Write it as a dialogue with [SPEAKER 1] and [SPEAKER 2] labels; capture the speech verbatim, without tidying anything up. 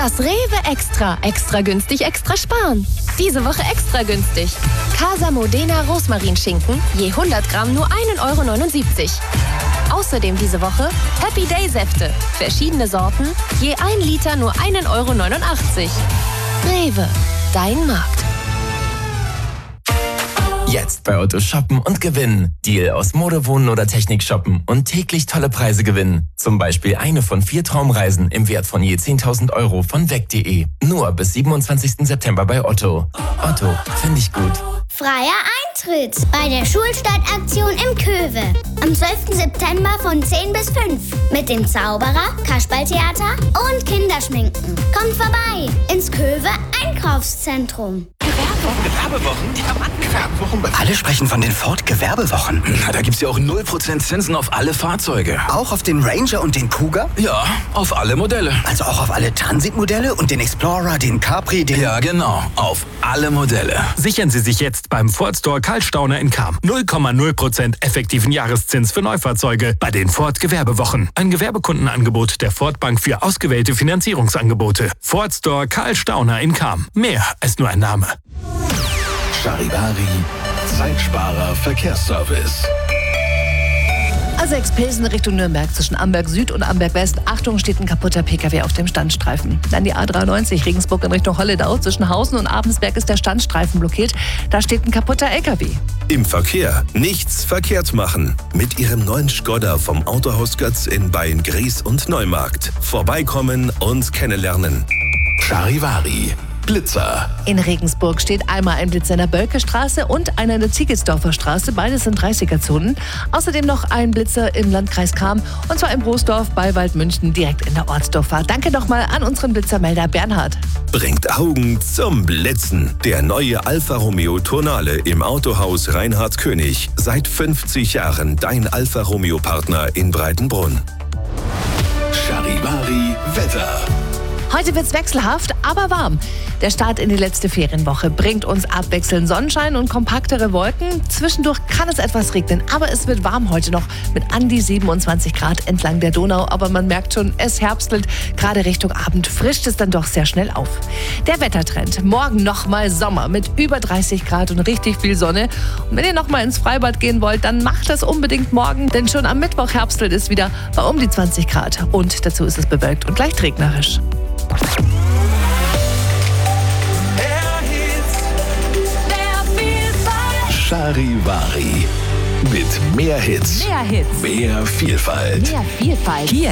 [SPEAKER 1] Das Rewe Extra. Extra günstig, extra sparen. Diese Woche extra günstig. Casa Modena Rosmarinschinken, je hundert Gramm nur ein Euro neunundsiebzig. Außerdem diese Woche Happy Day Säfte. Verschiedene Sorten, je ein Liter nur ein Euro neunundachtzig. Rewe, dein Markt.
[SPEAKER 2] Jetzt bei Otto shoppen und gewinnen. Deal aus Mode, Wohnen oder Technik shoppen und täglich tolle Preise gewinnen. Zum Beispiel eine von vier Traumreisen im Wert von je zehntausend Euro von weg punkt de. Nur bis siebenundzwanzigsten September bei Otto. Otto, finde ich gut.
[SPEAKER 3] Freier Eintritt bei der Schulstadtaktion im Köwe. Am zwölften September von zehn bis fünf. Mit dem Zauberer, Kasperltheater und Kinderschminken. Kommt vorbei ins Köwe Einkaufszentrum.
[SPEAKER 4] Gewerbewochen? Gewerbewochen? Alle sprechen von den Ford Gewerbewochen.
[SPEAKER 5] Na, da gibt's ja auch null Prozent Zinsen auf alle Fahrzeuge.
[SPEAKER 4] Auch auf den Ranger und den Cougar?
[SPEAKER 5] Ja, auf alle Modelle.
[SPEAKER 4] Also auch auf alle Transit-Modelle und den Explorer, den Capri, den...
[SPEAKER 5] Ja, genau. Auf alle Modelle.
[SPEAKER 6] Sichern Sie sich jetzt beim Ford Store Karlstauner in Cham. null Komma null Prozent effektiven Jahreszins für Neufahrzeuge bei den Ford Gewerbewochen. Ein Gewerbekundenangebot der Ford Bank für ausgewählte Finanzierungsangebote. Ford Store Karlstauner in Cham. Mehr als nur ein Name.
[SPEAKER 7] Charivari, Zeitsparer Verkehrsservice.
[SPEAKER 8] Also Expilsen Richtung Nürnberg zwischen Amberg Süd und Amberg West. Achtung, steht ein kaputter P K W auf dem Standstreifen. Dann die A dreiundneunzig Regensburg in Richtung Holledau. Zwischen Hausen und Abensberg ist der Standstreifen blockiert. Da steht ein kaputter L K W.
[SPEAKER 7] Im Verkehr nichts verkehrt machen. Mit Ihrem neuen Skoda vom Autohaus Götz in Beyen-Gries und Neumarkt. Vorbeikommen und kennenlernen. Charivari. Blitzer.
[SPEAKER 8] In Regensburg steht einmal ein Blitzer in der Bölkestraße und einer in der Ziegelsdorfer Straße. Beides sind dreißiger-Zonen. Außerdem noch ein Blitzer im Landkreis Cham und zwar in Broosdorf bei Waldmünchen direkt in der Ortsdorfer. Danke nochmal an unseren Blitzermelder Bernhard.
[SPEAKER 7] Bringt Augen zum Blitzen. Der neue Alfa Romeo Tonale im Autohaus Reinhard König. Seit fünfzig Jahren dein Alfa Romeo Partner in Breitenbrunn. Charivari Wetter.
[SPEAKER 8] Heute wird's wechselhaft, aber warm. Der Start in die letzte Ferienwoche bringt uns abwechselnd Sonnenschein und kompaktere Wolken. Zwischendurch kann es etwas regnen, aber es wird warm heute noch mit an die siebenundzwanzig Grad entlang der Donau. Aber man merkt schon, es herbstelt. Gerade Richtung Abend frischt es dann doch sehr schnell auf. Der Wettertrend. Morgen nochmal Sommer mit über dreißig Grad und richtig viel Sonne. Und wenn ihr nochmal ins Freibad gehen wollt, dann macht das unbedingt morgen. Denn schon am Mittwoch herbstelt es wieder bei um die zwanzig Grad. Und dazu ist es bewölkt und leicht regnerisch.
[SPEAKER 7] Charivari. Mit mehr Hits.
[SPEAKER 8] Mehr Hits.
[SPEAKER 7] Mehr Vielfalt.
[SPEAKER 8] Mehr Vielfalt. Hier